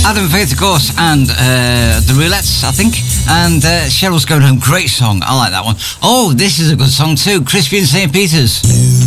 Adam Faith, of course, and the Roulettes, I think. And Cheryl's Going Home, great song. I like that one. Oh, this is a good song too. Crispy and St. Peter's.